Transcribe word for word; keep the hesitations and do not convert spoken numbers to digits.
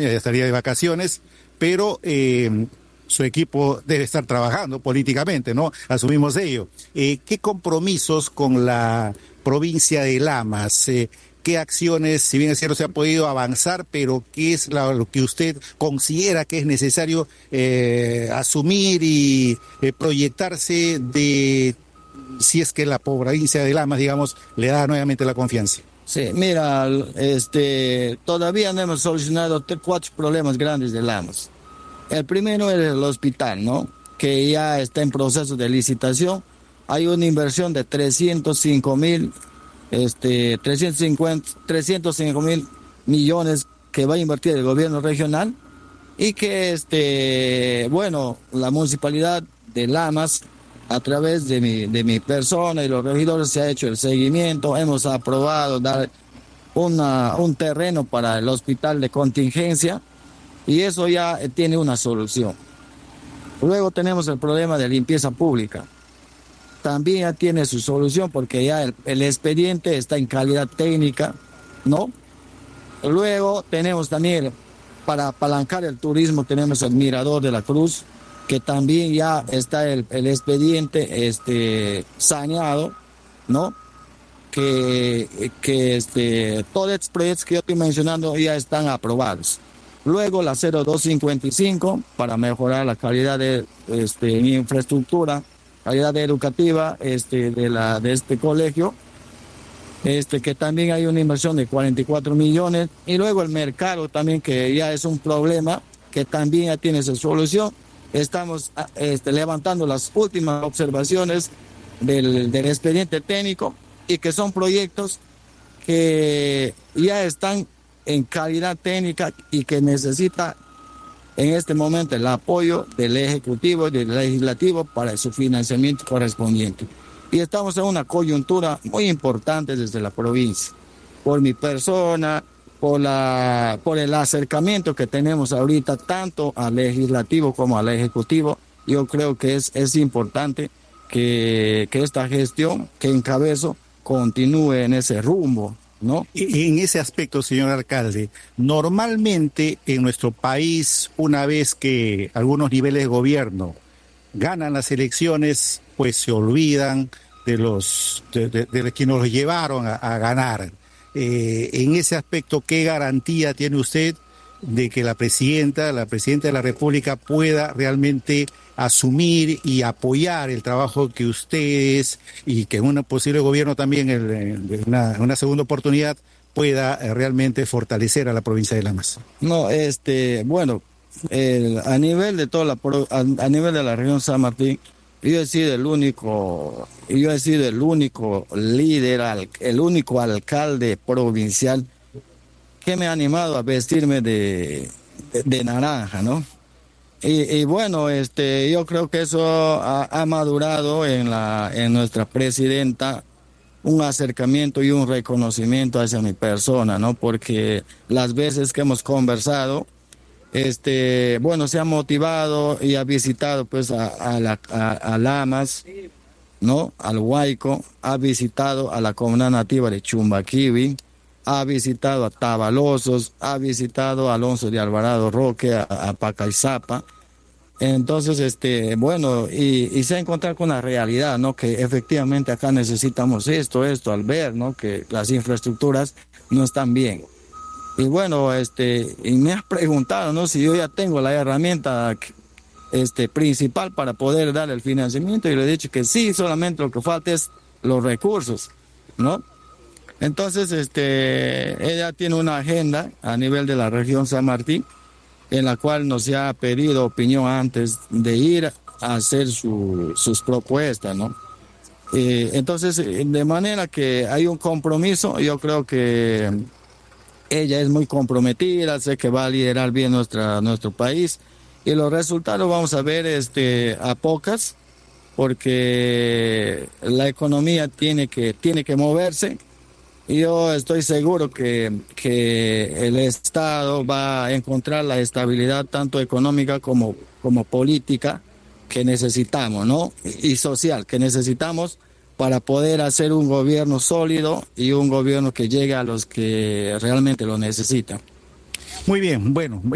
ya estaría de vacaciones, pero eh, su equipo debe estar trabajando políticamente, ¿no? Asumimos ello. Eh, ¿Qué compromisos con la provincia de Lamas? Eh, ¿Qué acciones, si bien es cierto, se ha podido avanzar, pero qué es la, lo que usted considera que es necesario eh, asumir y eh, proyectarse de, si es que la provincia de Lamas, digamos, le da nuevamente la confianza? Sí, mira, este, todavía no hemos solucionado tres, cuatro problemas grandes de Lamas. El primero es el hospital, ¿no? Que ya está en proceso de licitación. Hay una inversión de trescientos cinco mil, este, trescientos cincuenta, trescientos cinco mil millones que va a invertir el gobierno regional y que, este, bueno, la municipalidad de Lamas, a través de mi, de mi persona y los regidores, se ha hecho el seguimiento. Hemos aprobado dar una, un terreno para el hospital de contingencia y eso ya tiene una solución. Luego tenemos el problema de limpieza pública. También ya tiene su solución porque ya el, el expediente está en calidad técnica, ¿no? Luego tenemos también, para apalancar el turismo, tenemos el Mirador de la Cruz, que también ya está el, el expediente este, saneado, ¿no? Que, que este, todos estos proyectos que yo estoy mencionando ya están aprobados. Luego la cero dos cincuenta y cinco para mejorar la calidad de este, infraestructura, calidad educativa este, de, la, de este colegio, este, que también hay una inversión de cuarenta y cuatro millones. Y luego el mercado también, que ya es un problema, que también ya tiene su solución. Estamos este, levantando las últimas observaciones del, del expediente técnico y que son proyectos que ya están en calidad técnica y que necesita en este momento el apoyo del Ejecutivo y del Legislativo para su financiamiento correspondiente. Y estamos en una coyuntura muy importante desde la provincia, por mi persona, por, la, por el acercamiento que tenemos ahorita tanto al Legislativo como al Ejecutivo. Yo creo que es, es importante que, que esta gestión que encabezo continúe en ese rumbo, ¿no? Y en ese aspecto, señor alcalde, normalmente en nuestro país, una vez que algunos niveles de gobierno ganan las elecciones, pues se olvidan de los de, de, de quienes los llevaron a, a ganar. Eh, en ese aspecto, ¿qué garantía tiene usted de que la presidenta, la presidenta de la República pueda realmente asumir y apoyar el trabajo que ustedes y que en un posible gobierno también, en una, una segunda oportunidad, pueda realmente fortalecer a la provincia de Lamas? No, este, bueno, el, a nivel de toda la, a, a nivel de la región San Martín, yo he sido el único, yo he sido el único líder, el único alcalde provincial que me ha animado a vestirme de, de, de naranja, ¿no? Y, y bueno, este, yo creo que eso ha, ha madurado en, la, en nuestra presidenta, un acercamiento y un reconocimiento hacia mi persona, ¿no? Porque las veces que hemos conversado, este, bueno, se ha motivado y ha visitado pues a, a, la, a, a Lamas, ¿no? Al Huayco, ha visitado a la comunidad nativa de Chumbaquibi, ha visitado a Tabalosos, ha visitado a Alonso de Alvarado Roque, a, a Pacaizapa. Entonces, este, bueno, y, y se ha encontrado con la realidad, ¿no? Que efectivamente acá necesitamos esto, esto, al ver, ¿no? Que las infraestructuras no están bien. Y bueno, este, y me has preguntado, ¿no? Si yo ya tengo la herramienta este, principal para poder dar el financiamiento, y le he dicho que sí, solamente lo que falta es los recursos, ¿no? Entonces, este, ella tiene una agenda a nivel de la región San Martín, en la cual nos ha pedido opinión antes de ir a hacer su, sus propuestas, ¿no? Eh, entonces, de manera que hay un compromiso, yo creo que ella es muy comprometida, sé que va a liderar bien nuestra, nuestro país, y los resultados vamos a ver este, a pocas, porque la economía tiene que, tiene que moverse. Y yo estoy seguro que, que el Estado va a encontrar la estabilidad tanto económica como, como política que necesitamos, ¿no? Y social que necesitamos para poder hacer un gobierno sólido y un gobierno que llegue a los que realmente lo necesitan. Muy bien, bueno.